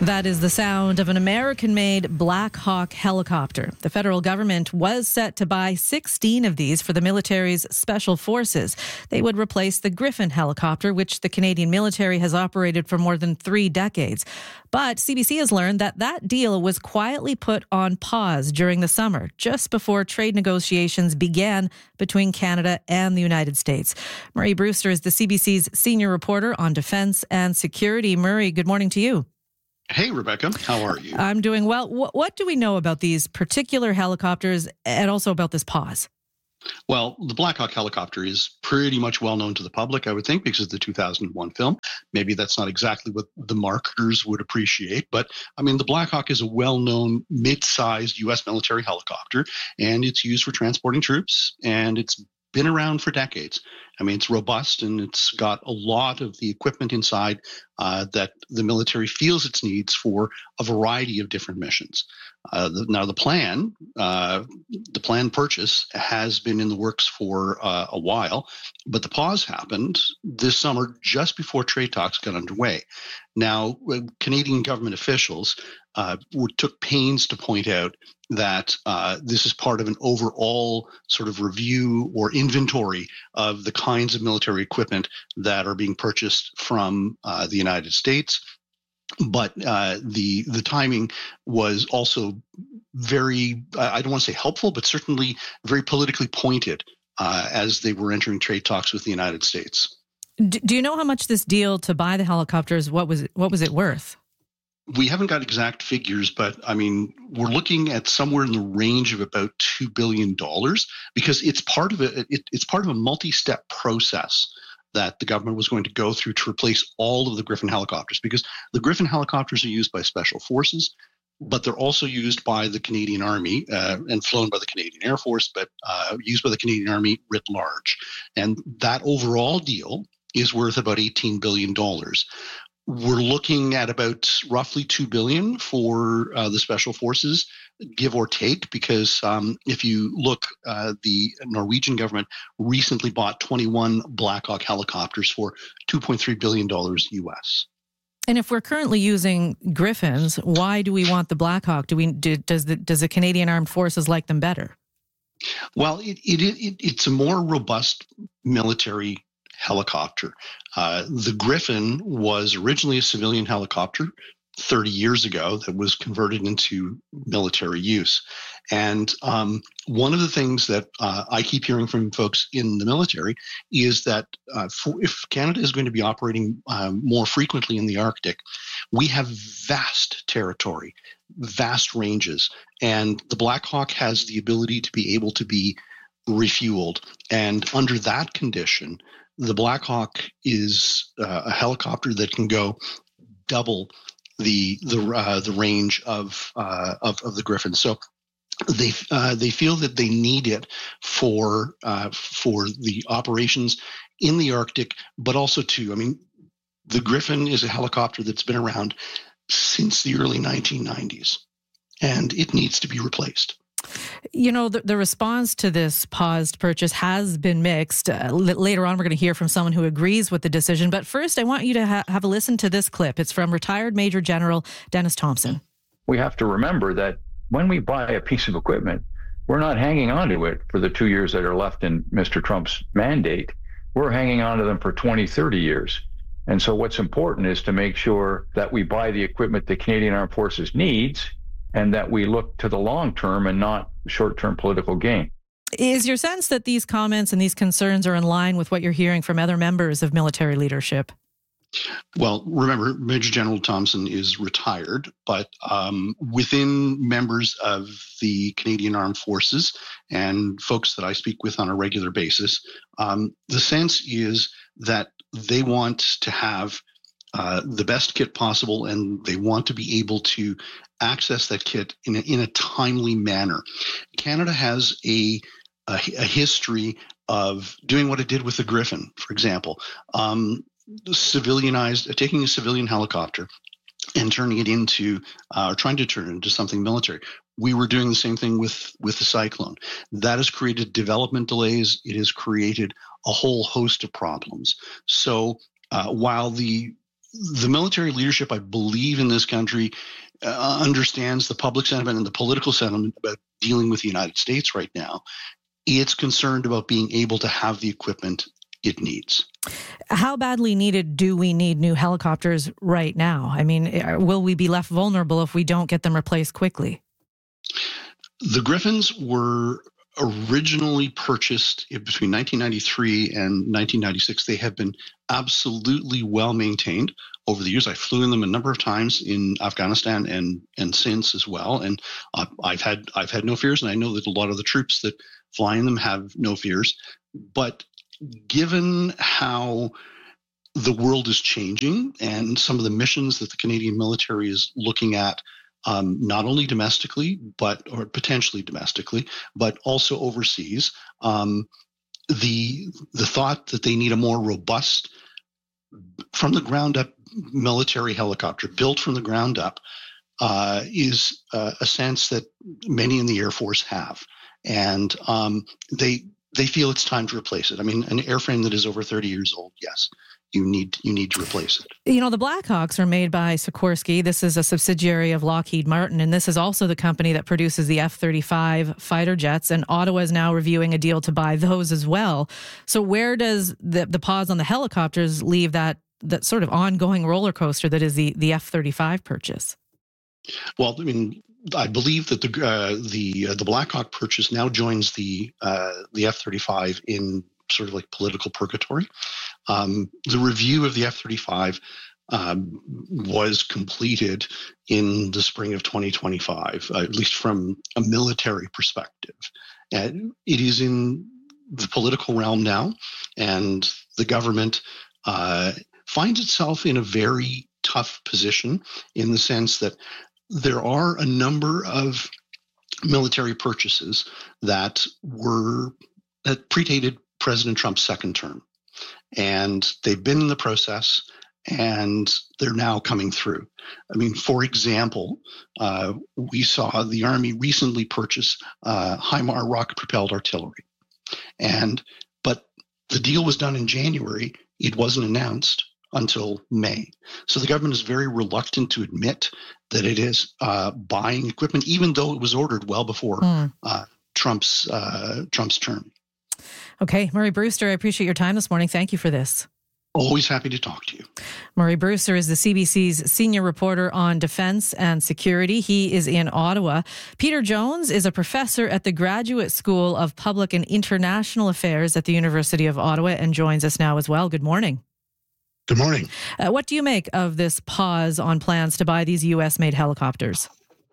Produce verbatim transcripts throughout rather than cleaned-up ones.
That is the sound of an American-made Black Hawk helicopter. The federal government was set to buy sixteen of these for the military's special forces. They would replace the Griffin helicopter, which the Canadian military has operated for more than three decades. But C B C has learned that that deal was quietly put on pause during the summer, just before trade negotiations began between Canada and the United States. Murray Brewster is the C B C's senior reporter on defense and security. Murray, good morning to you. Hey, Rebecca. How are you? I'm doing well. What, what do we know about these particular helicopters and also about this pause? Well, the Black Hawk helicopter is pretty much well known to the public, I would think, because of the two thousand one film. Maybe that's not exactly what the marketers would appreciate, but I mean, the Black Hawk is a well-known mid-sized U S military helicopter, and it's used for transporting troops, and it's been around for decades. I mean, it's robust and it's got a lot of the equipment inside uh, that the military feels its needs for a variety of different missions. Uh, the, now, the plan, uh, the planned purchase has been in the works for uh, a while, but the pause happened this summer just before trade talks got underway. Now, Canadian government officials uh, took pains to point out that uh, this is part of an overall sort of review or inventory of the kinds of military equipment that are being purchased from uh, the United States. But uh, the the timing was also very, I don't want to say helpful, but certainly very politically pointed uh, as they were entering trade talks with the United States. Do you know how much this deal to buy the helicopters, what was it, what was it worth? We haven't got exact figures, but I mean, we're looking at somewhere in the range of about two billion dollars because it's part of a, it, it's part of a multi-step process that the government was going to go through to replace all of the Griffin helicopters, because the Griffin helicopters are used by special forces, but they're also used by the Canadian Army uh, and flown by the Canadian Air Force, but uh, used by the Canadian Army writ large. And that overall deal is worth about eighteen billion dollars. We're looking at about roughly two billion dollars for uh, the special forces, give or take, because um, if you look, uh, the Norwegian government recently bought twenty-one Black Hawk helicopters for two point three billion dollars U S. And if we're currently using Griffins, why do we want the Black Hawk? Do we do, does the does the Canadian Armed Forces like them better? Well, it, it, it it's a more robust military helicopter. Uh, the Griffin was originally a civilian helicopter thirty years ago that was converted into military use. And um, one of the things that uh, I keep hearing from folks in the military is that uh, for, if Canada is going to be operating um, more frequently in the Arctic, we have vast territory, vast ranges, and the Black Hawk has the ability to be able to be refueled. And under that condition, the Black Hawk is uh, a helicopter that can go double the the uh, the range of, uh, of of the Griffin. So they uh, they feel that they need it for uh, for the operations in the Arctic, but also too. I mean, the Griffin is a helicopter that's been around since the early nineteen nineties, and it needs to be replaced. You know, the, the response to this paused purchase has been mixed. Uh, l- later on, we're going to hear from someone who agrees with the decision. But first, I want you to ha- have a listen to this clip. It's from retired Major General Dennis Thompson. We have to remember that when we buy a piece of equipment, we're not hanging on to it for the two years that are left in Mister Trump's mandate. We're hanging on to them for twenty, thirty years. And so what's important is to make sure that we buy the equipment the Canadian Armed Forces needs, and that we look to the long term and not short-term political gain. Is your sense that these comments and these concerns are in line with what you're hearing from other members of military leadership? Well, remember, Major General Thompson is retired, but um, within members of the Canadian Armed Forces and folks that I speak with on a regular basis, um, the sense is that they want to have Uh, the best kit possible, and they want to be able to access that kit in a, in a timely manner. Canada has a, a, a history of doing what it did with the Griffin, for example, um, civilianized, uh, taking a civilian helicopter and turning it into, uh, or trying to turn it into something military. We were doing the same thing with, with the Cyclone. That has created development delays. It has created a whole host of problems. So uh, while the the military leadership, I believe, in this country uh, understands the public sentiment and the political sentiment about dealing with the United States right now. It's concerned about being able to have the equipment it needs. How badly needed do we need new helicopters right now? I mean, will we be left vulnerable if we don't get them replaced quickly? The Griffins were originally purchased between nineteen ninety-three and nineteen ninety-six. They have been absolutely well maintained over the years. I flew in them a number of times in Afghanistan and and since as well, and uh, I've had I've had no fears, and I know that a lot of the troops that fly in them have no fears. But given how the world is changing and some of the missions that the Canadian military is looking at, um, not only domestically, but or potentially domestically, but also overseas, um, the the thought that they need a more robust, from the ground up military helicopter built from the ground up uh, is uh, a sense that many in the Air Force have, and um, they. They feel it's time to replace it. I mean, an airframe that is over thirty years old, yes, you need you need to replace it. You know, the Blackhawks are made by Sikorsky. This is a subsidiary of Lockheed Martin, and this is also the company that produces the F thirty-five fighter jets, and Ottawa is now reviewing a deal to buy those as well. So where does the, the pause on the helicopters leave that that sort of ongoing roller coaster that is the, the F thirty-five purchase? Well, I mean, I believe that the uh, the uh, the Blackhawk purchase now joins the uh, the F thirty-five in sort of like political purgatory. Um, the review of the F thirty-five um, was completed in the spring of twenty twenty-five, uh, at least from a military perspective. And it is in the political realm now, and the government uh, finds itself in a very tough position in the sense that there are a number of military purchases that were that predated President Trump's second term, and they've been in the process, and they're now coming through. I mean, for example, uh, we saw the Army recently purchase uh, HIMAR rocket-propelled artillery, and but the deal was done in January. It wasn't announced until May. So the government is very reluctant to admit that it is uh, buying equipment, even though it was ordered well before mm. uh, Trump's uh, Trump's term. Okay, Murray Brewster, I appreciate your time this morning. Thank you for this. Always happy to talk to you. Murray Brewster is the C B C's senior reporter on defense and security. He is in Ottawa. Peter Jones is a professor at the Graduate School of Public and International Affairs at the University of Ottawa and joins us now as well. Good morning. Good morning. Uh, what do you make of this pause on plans to buy these U S-made helicopters?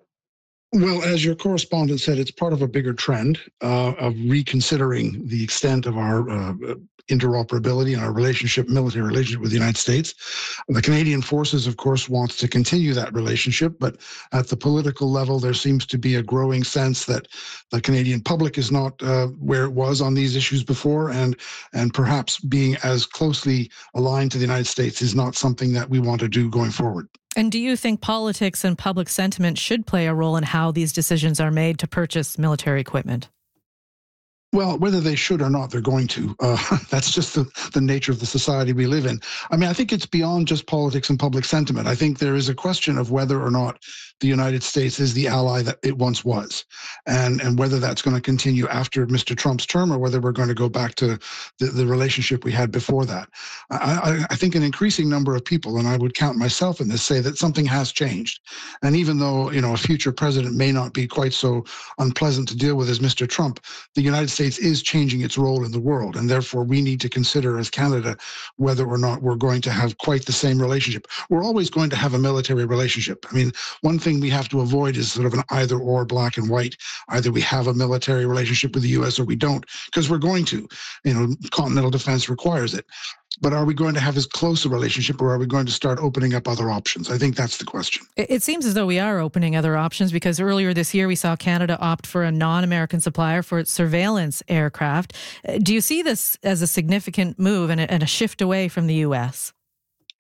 Well, as your correspondent said, it's part of a bigger trend uh, of reconsidering the extent of our uh, interoperability and our relationship, military relationship with the United States. The Canadian Forces, of course, wants to continue that relationship, but at the political level, there seems to be a growing sense that the Canadian public is not uh, where it was on these issues before, and and perhaps being as closely aligned to the United States is not something that we want to do going forward. And do you think politics and public sentiment should play a role in how these decisions are made to purchase military equipment? Well, whether they should or not, they're going to. Uh, that's just the, the nature of the society we live in. I mean, I think it's beyond just politics and public sentiment. I think there is a question of whether or not the United States is the ally that it once was, and, and whether that's going to continue after Mister Trump's term or whether we're going to go back to the, the relationship we had before that. I, I think an increasing number of people, and I would count myself in this, say that something has changed. And even though, you know, a future president may not be quite so unpleasant to deal with as Mister Trump, the United States is changing its role in the world, and therefore we need to consider as Canada whether or not we're going to have quite the same relationship. We're always going to have a military relationship. I mean, one thing we have to avoid is sort of an either or, black and white. Either we have a military relationship with the U S or we don't, because we're going to. You know, continental defense requires it. But are we going to have as close a relationship, or are we going to start opening up other options? I think that's the question. It seems as though we are opening other options, because earlier this year we saw Canada opt for a non-American supplier for its surveillance aircraft. Do you see this as a significant move and a, and a shift away from the U S?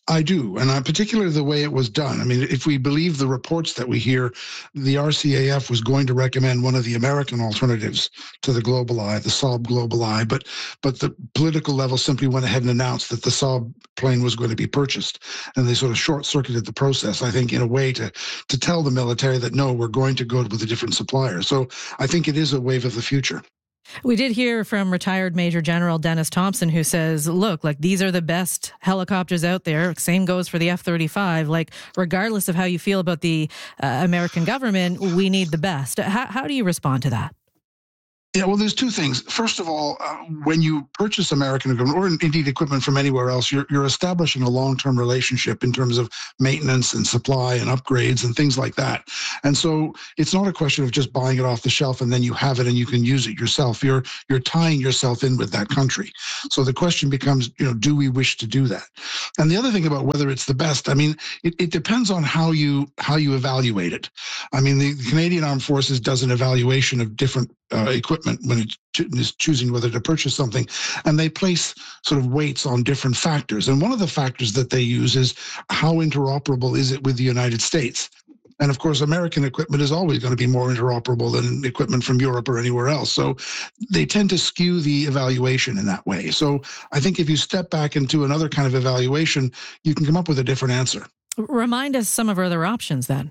I do, and I, particularly the way it was done. I mean, if we believe the reports that we hear, the R C A F was going to recommend one of the American alternatives to the GlobalEye, the Saab GlobalEye, but but the political level simply went ahead and announced that the Saab plane was going to be purchased, and they sort of short-circuited the process, I think, in a way to to tell the military that, no, we're going to go with a different supplier. So I think it is a wave of the future. We did hear from retired Major General Dennis Thompson, who says, look, like, these are the best helicopters out there. Same goes for the F thirty-five. Like, regardless of how you feel about the uh, American government, we need the best. How, how do you respond to that? Yeah, well, there's two things. First of all, uh, when you purchase American equipment, or indeed equipment from anywhere else, you're, you're establishing a long-term relationship in terms of maintenance and supply and upgrades and things like that. And so it's not a question of just buying it off the shelf and then you have it and you can use it yourself. You're you're tying yourself in with that country. So the question becomes, you know, do we wish to do that? And the other thing about whether it's the best, I mean, it, it depends on how you how you evaluate it. I mean, the, the Canadian Armed Forces does an evaluation of different Uh, equipment when it is choosing whether to purchase something, and they place sort of weights on different factors. And one of the factors that they use is how interoperable is it with the United States? And of course, American equipment is always going to be more interoperable than equipment from Europe or anywhere else. So they tend to skew the evaluation in that way. So I think if you step back into another kind of evaluation, you can come up with a different answer. Remind us some of our other options then.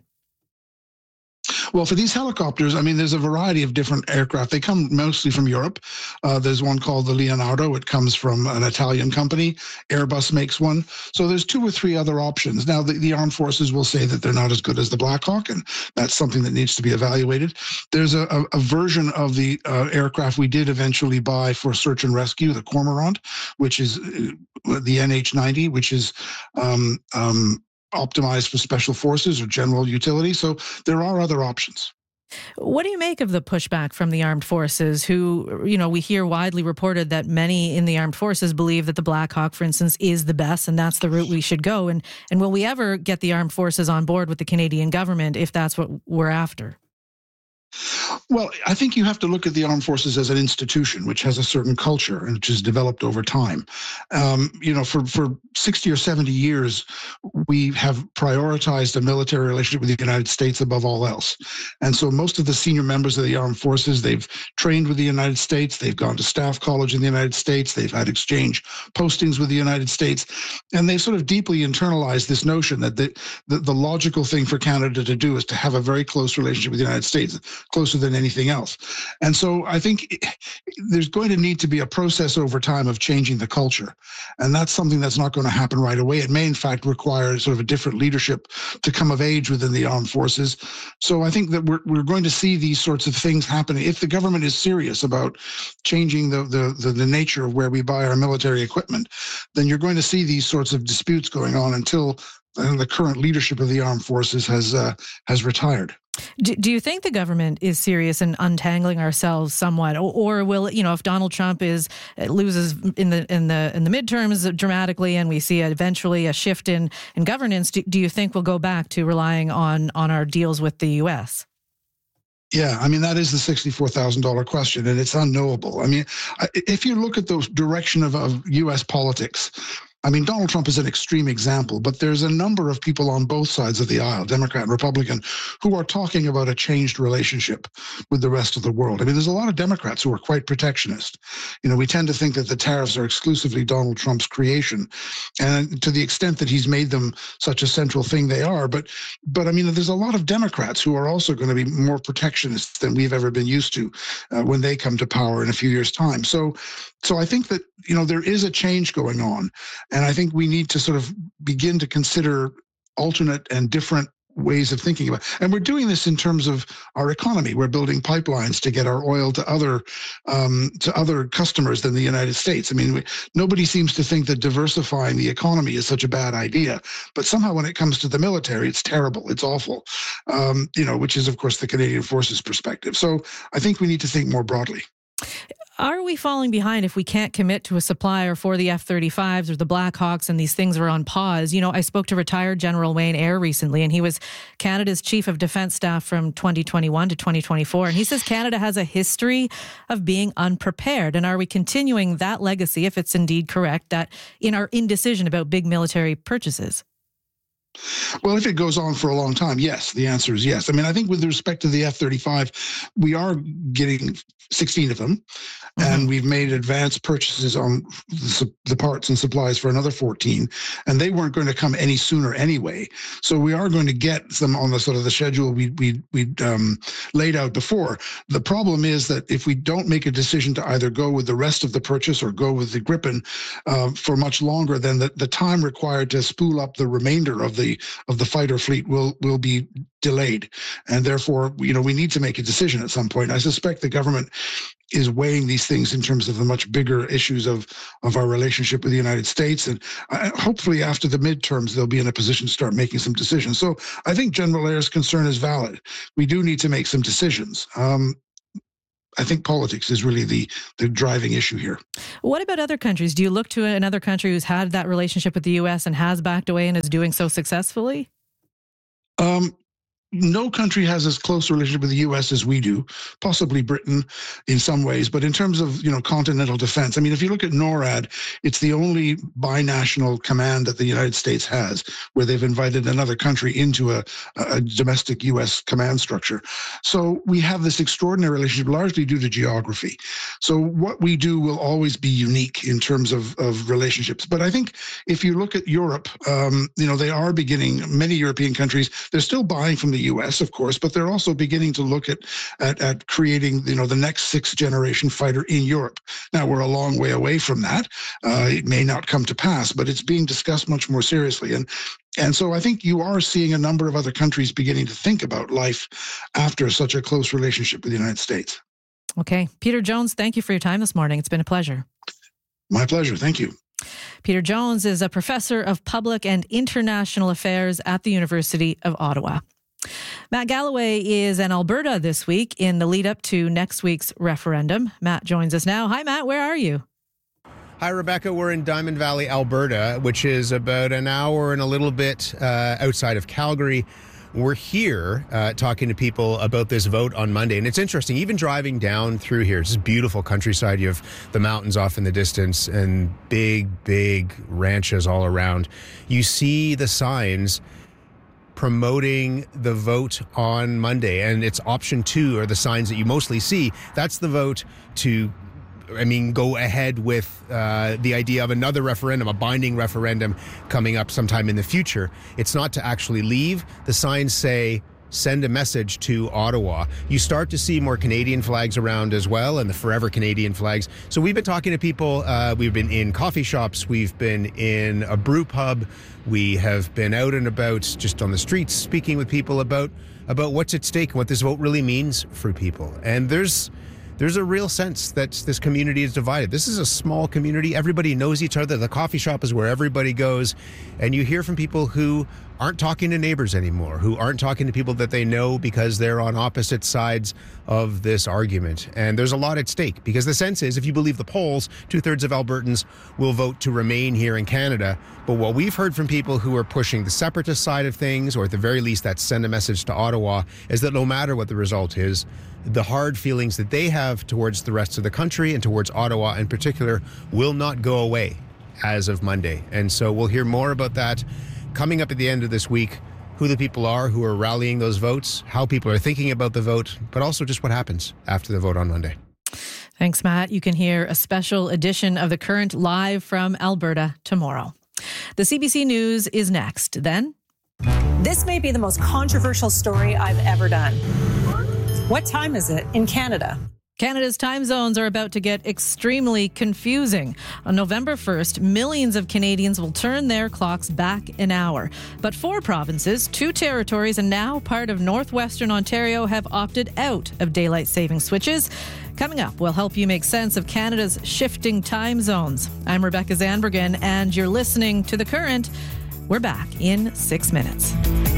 Well, for these helicopters, I mean, there's a variety of different aircraft. They come mostly from Europe. Uh, there's one called the Leonardo. It comes from an Italian company. Airbus makes one. So there's two or three other options. Now, the, the armed forces will say that they're not as good as the Black Hawk, and that's something that needs to be evaluated. There's a, a, a version of the uh, aircraft we did eventually buy for search and rescue, the Cormorant, which is uh, the N H ninety, which is um, um, optimized for special forces or general utility. So there are other options. What do you make of the pushback from the armed forces who, you know, we hear widely reported that many in the armed forces believe that the Black Hawk, for instance, is the best and that's the route we should go? And, and will we ever get the armed forces on board with the Canadian government if that's what we're after? Well, I think you have to look at the armed forces as an institution, which has a certain culture and which has developed over time. Um, you know, for, for sixty or seventy years, we have prioritized a military relationship with the United States above all else. And so most of the senior members of the armed forces, they've trained with the United States, they've gone to staff college in the United States, they've had exchange postings with the United States, and they sort of deeply internalized this notion that the, the, the logical thing for Canada to do is to have a very close relationship with the United States, closer than anything else. And so I think there's going to need to be a process over time of changing the culture. And that's something that's not going to happen right away. It may, in fact, require sort of a different leadership to come of age within the armed forces. So I think that we're, we're going to see these sorts of things happening. If the government is serious about changing the, the, the, the nature of where we buy our military equipment, then you're going to see these sorts of disputes going on until the current leadership of the armed forces has uh, has retired. Do, do you think the government is serious in untangling ourselves somewhat, or, or will, you know, if Donald Trump is loses in the in the in the midterms dramatically, and we see eventually a shift in in governance, do, do you think we'll go back to relying on on our deals with the U S? Yeah, I mean, that is the sixty-four thousand dollars question, and it's unknowable. I mean, if you look at the direction of, of U S politics, I mean, Donald Trump is an extreme example, but there's a number of people on both sides of the aisle, Democrat and Republican, who are talking about a changed relationship with the rest of the world. I mean, there's a lot of Democrats who are quite protectionist. You know, we tend to think that the tariffs are exclusively Donald Trump's creation, and to the extent that he's made them such a central thing, they are. But, but I mean, there's a lot of Democrats who are also going to be more protectionist than we've ever been used to uh, when they come to power in a few years' time. So, so I think that, you know, there is a change going on. And I think we need to sort of begin to consider alternate and different ways of thinking about it. And we're doing this in terms of our economy. We're building pipelines to get our oil to other um, to other customers than the United States. I mean, we, nobody seems to think that diversifying the economy is such a bad idea. But somehow when it comes to the military, it's terrible. It's awful, um, you know, which is, of course, the Canadian Forces perspective. So I think we need to think more broadly. Are we falling behind if we can't commit to a supplier for the F thirty-fives or the Black Hawks and these things are on pause? You know, I spoke to retired General Wayne Eyre recently, and he was Canada's Chief of Defence Staff from twenty twenty-one to twenty twenty-four. And he says Canada has a history of being unprepared. And are we continuing that legacy, if it's indeed correct, that in our indecision about big military purchases? Well, if it goes on for a long time, yes, the answer is yes. I mean, I think with respect to the F thirty-five, we are getting sixteen of them, mm-hmm. and we've made advanced purchases on the, the parts and supplies for another fourteen, and they weren't going to come any sooner anyway. So we are going to get them on the sort of the schedule we we we um, laid out before. The problem is that if we don't make a decision to either go with the rest of the purchase or go with the Gripen uh, for much longer, then the, the time required to spool up the remainder of the of the fighter fleet will will be delayed, and therefore, you know, we need to make a decision at some point. I suspect the government is weighing these things in terms of the much bigger issues of of our relationship with the United States, and uh, hopefully after the midterms they'll be in a position to start making some decisions. So I think General Eyre's concern is valid. We do need to make some decisions. Um, I think politics is really the, the driving issue here. What about other countries? Do you look to another country who's had that relationship with the U S and has backed away and is doing so successfully? Um, no country has as close a relationship with the U S as we do, possibly Britain in some ways. But in terms of, you know, continental defense, I mean, if you look at NORAD, it's the only binational command that the United States has where they've invited another country into a, a domestic U S command structure. So we have this extraordinary relationship largely due to geography. So what we do will always be unique in terms of, of relationships. But I think if you look at Europe, um, you know, they are beginning, many European countries, they're still buying from the U S, of course, but they're also beginning to look at, at at creating, you know, the next sixth generation fighter in Europe. Now, we're a long way away from that. Uh, it may not come to pass, but it's being discussed much more seriously. And and so I think you are seeing a number of other countries beginning to think about life after such a close relationship with the United States. Okay. Peter Jones, thank you for your time this morning. It's been a pleasure. My pleasure. Thank you. Peter Jones is a professor of public and international affairs at the University of Ottawa. Matt Galloway is in Alberta this week in the lead up to next week's referendum. Matt joins us now. Hi, Matt. Where are you? Hi, Rebecca. We're in Diamond Valley, Alberta, which is about an hour and a little bit uh, outside of Calgary. We're here uh, talking to people about this vote on Monday. And it's interesting, even driving down through here, it's just beautiful countryside. You have the mountains off in the distance and big, big ranches all around. You see the signs promoting the vote on Monday, and it's option two are the signs that you mostly see. That's the vote to, I mean, go ahead with uh, the idea of another referendum, a binding referendum coming up sometime in the future. It's not to actually leave. The signs say, send a message to Ottawa. You start to see more Canadian flags around as well, and the Forever Canadian flags. So we've been talking to people. Uh, we've been in coffee shops. We've been in a brew pub. We have been out and about just on the streets speaking with people about about what's at stake and what this vote really means for people. And there's there's a real sense that this community is divided. This is a small community. Everybody knows each other. The coffee shop is where everybody goes. And you hear from people who aren't talking to neighbors anymore, who aren't talking to people that they know because they're on opposite sides of this argument. And there's a lot at stake because the sense is, if you believe the polls, two-thirds of Albertans will vote to remain here in Canada. But what we've heard from people who are pushing the separatist side of things, or at the very least that send a message to Ottawa, is that no matter what the result is, the hard feelings that they have towards the rest of the country and towards Ottawa in particular will not go away as of Monday. And so we'll hear more about that coming up at the end of this week, who the people are who are rallying those votes, how people are thinking about the vote, but also just what happens after the vote on Monday. Thanks, Matt. You can hear a special edition of The Current live from Alberta tomorrow. The C B C News is next. Then, this may be the most controversial story I've ever done. What time is it in Canada? Canada's time zones are about to get extremely confusing. On November first, millions of Canadians will turn their clocks back an hour. But four provinces, two territories, and now part of northwestern Ontario have opted out of daylight saving switches. Coming up, we'll help you make sense of Canada's shifting time zones. I'm Rebecca Zandbergen, and you're listening to The Current. We're back in six minutes.